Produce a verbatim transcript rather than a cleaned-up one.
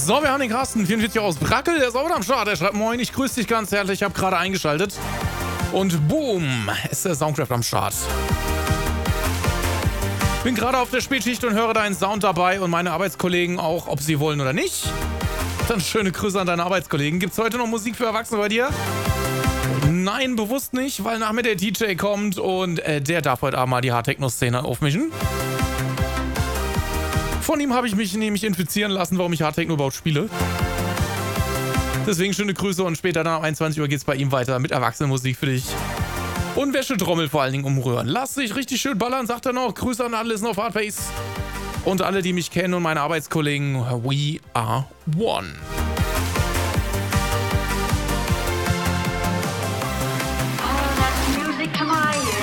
So, wir haben den Carsten, vierundvierzig aus Brackel, der ist auch am Start. Der schreibt: Moin, ich grüße dich ganz herzlich, ich habe gerade eingeschaltet. Und boom, ist der Soundcraft am Start. Bin gerade auf der Spätschicht und höre deinen Sound dabei und meine Arbeitskollegen auch, ob sie wollen oder nicht. Dann schöne Grüße an deine Arbeitskollegen. Gibt's heute noch Musik für Erwachsene bei dir? Nein, bewusst nicht, weil nach mir der D J kommt und äh, der darf heute Abend mal die Hard-Techno-Szene aufmischen. Von ihm habe ich mich nämlich infizieren lassen, warum ich Hard-Techno überhaupt spiele. Deswegen schöne Grüße und später dann um einundzwanzig Uhr geht's bei ihm weiter mit Erwachsenenmusik für dich. Und Wäschetrommel vor allen Dingen umrühren. Lass dich richtig schön ballern, sagt er noch. Grüße an alle, auf Hardface. Und alle, die mich kennen und meine Arbeitskollegen. We are one.